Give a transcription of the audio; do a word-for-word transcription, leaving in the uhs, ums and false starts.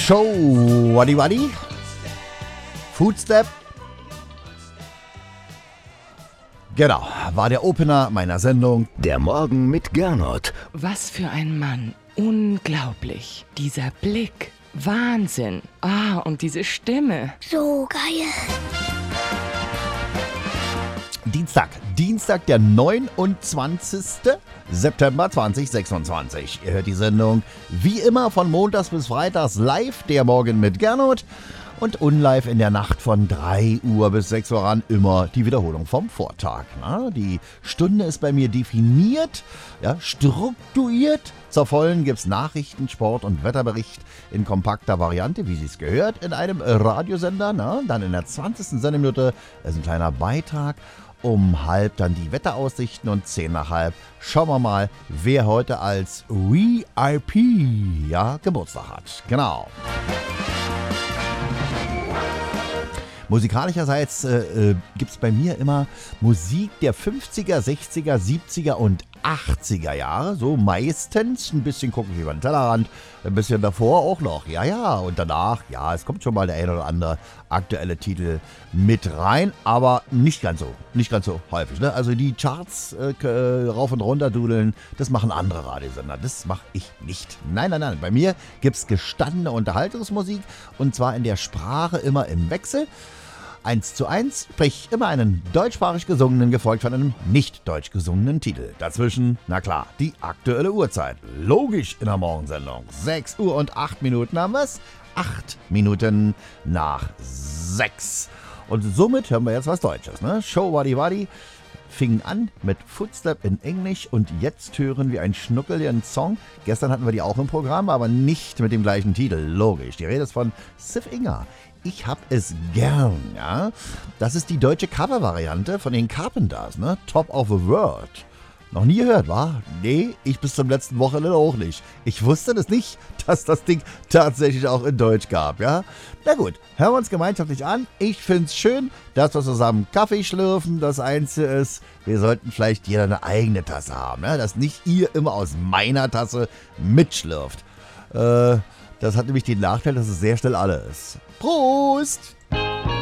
Show Waddy Waddy. Footstep. Genau, war der Opener meiner Sendung. Der Morgen mit Gernot. Was für ein Mann. Unglaublich. Dieser Blick. Wahnsinn. Ah, und diese Stimme. So geil. Dienstag, Dienstag, der neunundzwanzigsten September zweitausendsechsundzwanzig. Ihr hört die Sendung wie immer von montags bis freitags live, der Morgen mit Gernot. Und unlive in der Nacht von drei Uhr bis sechs Uhr ran, immer die Wiederholung vom Vortag. Na, die Stunde ist bei mir definiert, ja, strukturiert. Zur vollen gibt's Nachrichten, Sport und Wetterbericht in kompakter Variante, wie sich's gehört, in einem Radiosender. Na, dann in der zwanzigsten Sendeminute ist ein kleiner Beitrag. Um halb dann die Wetteraussichten und zehn nach halb schauen wir mal, wer heute als V I P ja, Geburtstag hat. Genau. Musikalischerseits äh, äh, gibt es bei mir immer Musik der fünfziger, sechziger, siebziger und achtziger Jahre. So meistens ein bisschen gucken wir über den Tellerrand, ein bisschen davor auch noch. Ja, ja, und danach, ja, es kommt schon mal der ein oder andere aktuelle Titel mit rein, aber nicht ganz so, nicht ganz so häufig. Ne? Also die Charts äh, rauf und runter dudeln, das machen andere Radiosender, das mache ich nicht. Nein, nein, nein, bei mir gibt es gestandene Unterhaltungsmusik und zwar in der Sprache immer im Wechsel. Eins zu eins, sprich immer einen deutschsprachig gesungenen, gefolgt von einem nicht deutsch gesungenen Titel. Dazwischen, na klar, die aktuelle Uhrzeit. Logisch in der Morgensendung. sechs Uhr und acht Minuten haben wir es. acht Minuten nach sechs. Und somit hören wir jetzt was Deutsches. Ne? Show Waddy Waddy fing an mit Footstep in Englisch und jetzt hören wir einen schnuckeligen Song. Gestern hatten wir die auch im Programm, aber nicht mit dem gleichen Titel. Logisch. Die Rede ist von Sif Inger. Ich hab es gern, ja. Das ist die deutsche Cover-Variante von den Carpenters, ne? Top of the World. Noch nie gehört, wa? Nee, ich bis zum letzten Wochenende auch nicht. Ich wusste das nicht, dass das Ding tatsächlich auch in Deutsch gab, ja. Na gut, hören wir uns gemeinschaftlich an. Ich find's schön, dass wir zusammen Kaffee schlürfen. Das Einzige ist, wir sollten vielleicht jeder eine eigene Tasse haben, ja. Dass nicht ihr immer aus meiner Tasse mitschlürft. Äh... Das hat nämlich den Nachteil, dass es sehr schnell alle ist. Prost!